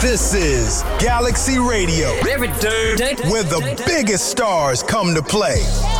This is Galaxy Radio, where the biggest stars come to play.